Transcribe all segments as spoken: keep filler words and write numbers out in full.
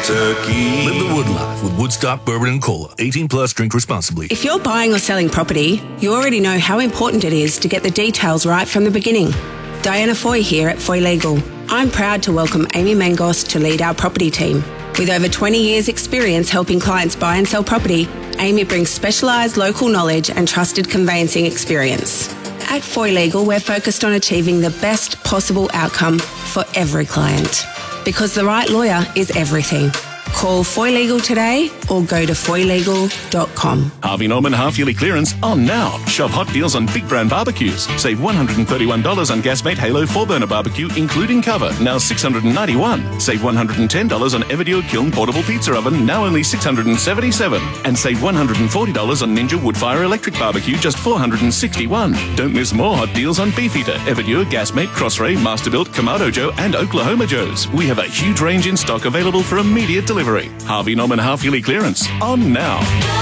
turkey. Live the wood life with Woodstock Bourbon and Cola. eighteen plus, drink responsibly. If you're buying or selling property, you already know how important it is to get the details right from the beginning. Diana Foy here at Foy Legal. I'm proud to welcome Amy Mangos to lead our property team. With over twenty years experience helping clients buy and sell property, Amy brings specialised local knowledge and trusted conveyancing experience. At Foy Legal, we're focused on achieving the best possible outcome for every client. Because the right lawyer is everything. Call Foy Legal today or go to foy legal dot com. Harvey Norman half-yearly clearance on now. Shop hot deals on big brand barbecues. Save one hundred thirty-one dollars on Gasmate Halo four burner barbecue, including cover, now six hundred ninety-one dollars. Save one hundred ten dollars on Everdio Kiln portable pizza oven, now only six hundred seventy-seven dollars. And save one hundred forty dollars on Ninja Woodfire electric barbecue, just four hundred sixty-one dollars. Don't miss more hot deals on Beefeater, Everdio, Gasmate, Crossray, Masterbuilt, Kamado Joe, and Oklahoma Joe's. We have a huge range in stock available for immediate delivery. Harvey Norman half-yearly clearance on now.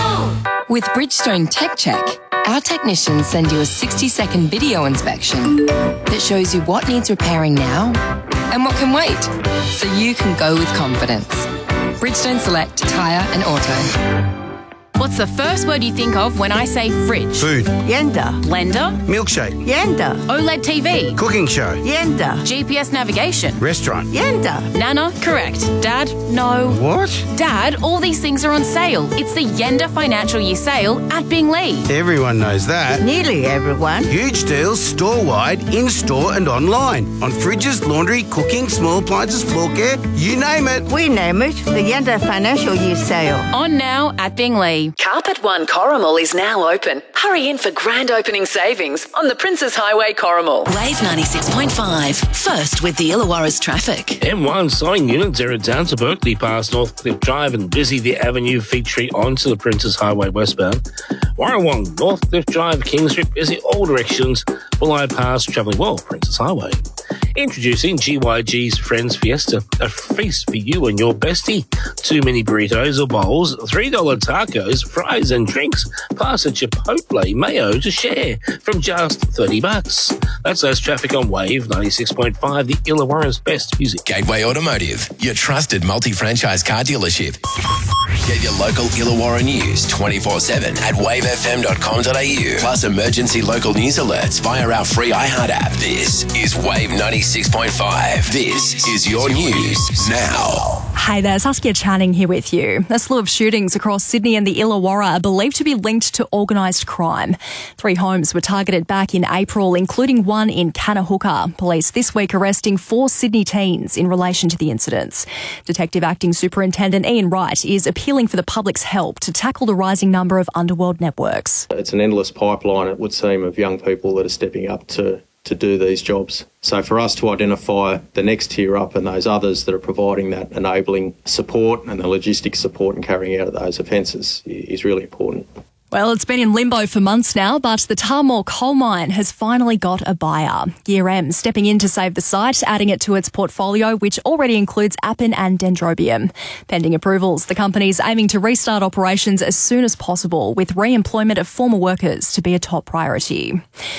With Bridgestone Tech Check, our technicians send you a sixty-second video inspection that shows you what needs repairing now and what can wait, so you can go with confidence. Bridgestone Select Tyre and Auto. What's the first word you think of when I say fridge? Food. Yenda. Blender? Milkshake. Yenda. OLED T V? Cooking show. Yenda. G P S navigation? Restaurant. Yenda. Nana? Correct. Dad? No. What? Dad, all these things are on sale. It's the Yenda Financial Year Sale at Binglee. Everyone knows that. Nearly everyone. Huge deals store-wide, in-store and online. On fridges, laundry, cooking, small appliances, floor care, you name it. We name it the Yenda Financial Year Sale. On now at Binglee. Carpet One Corrimal is now open. Hurry in for grand opening savings on the Princes Highway Corrimal. Wave ninety-six point five. First with the Illawarra's traffic. M one sign units are down to Berkeley past Northcliffe Drive and busy the Avenue Featree onto the Princes Highway westbound. Warrawong, Northcliffe Drive, King Street busy all directions. Bulleye Pass travelling well, Princes Highway. Introducing G Y G's Friends Fiesta, a feast for you and your bestie. Two mini burritos or bowls, three dollar tacos, fries and drinks, plus a Chipotle mayo to share from just thirty bucks. That's those traffic on Wave ninety-six point five, the Illawarra's best music. Gateway Automotive, your trusted multi-franchise car dealership. Get your local Illawarra news twenty-four seven at wave f m dot com dot a u. Plus emergency local news alerts via our free iHeart app. This is Wave ninety-six point five. This is your news now. Hey there, Saskia Channing here with you. A slew of shootings across Sydney and the Illawarra are believed to be linked to organised crime. Three homes were targeted back in April, including one in Kanahooka. Police this week arresting four Sydney teens in relation to the incidents. Detective Acting Superintendent Ian Wright is appealing for the public's help to tackle the rising number of underworld networks. It's an endless pipeline, it would seem, of young people that are stepping up to to do these jobs. So for us to identify the next tier up and those others that are providing that enabling support and the logistics support and carrying out those offences is really important. Well, it's been in limbo for months now, but the Tahmoor coal mine has finally got a buyer. Gear M stepping in to save the site, adding it to its portfolio, which already includes Appin and Dendrobium. Pending approvals, the company's aiming to restart operations as soon as possible, with re-employment of former workers to be a top priority.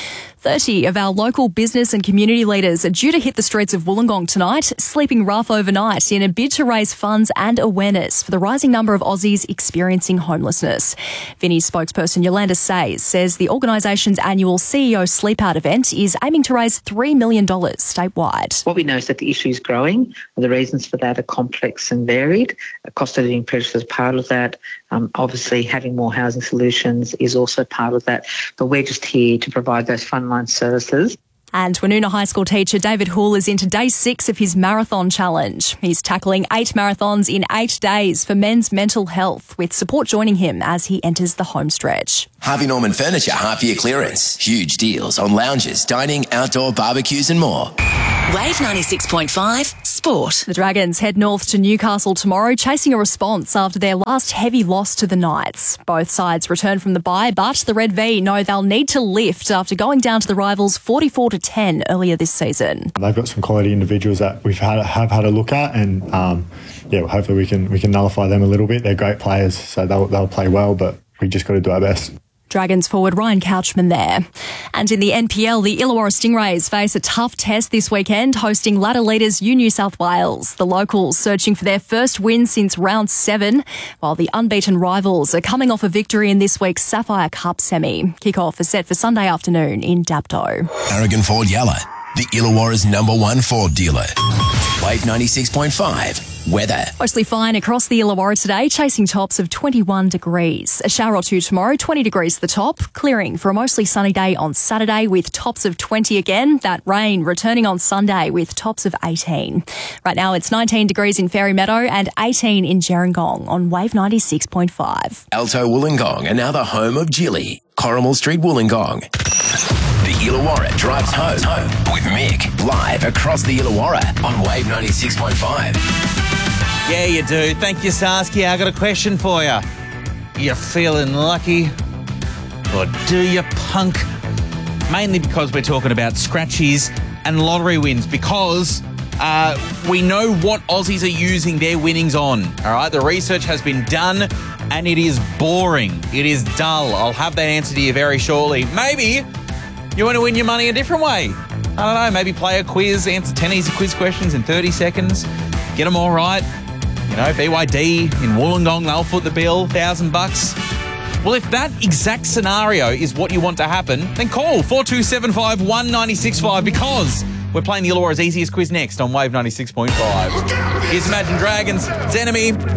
thirty of our local business and community leaders are due to hit the streets of Wollongong tonight, sleeping rough overnight in a bid to raise funds and awareness for the rising number of Aussies experiencing homelessness. Vinnie's spokesperson Yolanda Says says the organisation's annual C E O Sleep Out event is aiming to raise three million dollars statewide. What we know is that the issue is growing. The reasons for that are complex and varied. Cost of living pressure is part of that. Um, obviously, having more housing solutions is also part of that. But we're just here to provide those frontline services. And Woonona High School teacher David Houle is into day six of his marathon challenge. He's tackling eight marathons in eight days for men's mental health, with support joining him as he enters the home stretch. Harvey Norman Furniture half-year clearance. Huge deals on lounges, dining, outdoor barbecues and more. Wave ninety-six point five Sport. The Dragons head north to Newcastle tomorrow, chasing a response after their last heavy loss to the Knights. Both sides return from the bye, but the Red V know they'll need to lift after going down to the rivals forty-four to ten earlier this season. They've got some quality individuals that we've had have had a look at, and um, yeah, hopefully we can we can nullify them a little bit. They're great players, so they'll they'll play well, but we just got to do our best. Dragons forward Ryan Couchman there. And in the N P L, the Illawarra Stingrays face a tough test this weekend, hosting ladder leaders U New South Wales. The locals searching for their first win since round seven, while the unbeaten rivals are coming off a victory in this week's Sapphire Cup semi. Kick-off is set for Sunday afternoon in Dapto. Aragon Ford Yalla, the Illawarra's number one Ford dealer. Wave ninety-six point five. Weather. Mostly fine across the Illawarra today, chasing tops of twenty-one degrees. A shower or two tomorrow, twenty degrees at the top. Clearing for a mostly sunny day on Saturday with tops of twenty again. That rain returning on Sunday with tops of eighteen. Right now it's nineteen degrees in Fairy Meadow and eighteen in Gerringong on Wave ninety-six point five. Alto Wollongong, and now the home of Jilly. Corrimal Street, Wollongong. The Illawarra drives home, home with Mick, live across the Illawarra on Wave ninety-six point five. Yeah, you do. Thank you, Saskia. I got a question for you. You feeling lucky? Or do you, punk? Mainly because we're talking about scratchies and lottery wins, because uh, we know what Aussies are using their winnings on. All right, the research has been done and it is boring. It is dull. I'll have that answer to you very shortly. Maybe you want to win your money a different way. I don't know, maybe play a quiz, answer ten easy quiz questions in thirty seconds, get them all right. You know, B Y D in Wollongong, they'll foot the bill, thousand bucks. Well, if that exact scenario is what you want to happen, then call four two seven five, one nine six five, because we're playing the Illawarra's easiest quiz next on Wave ninety-six point five. Here's Imagine Dragons, it's Enemy.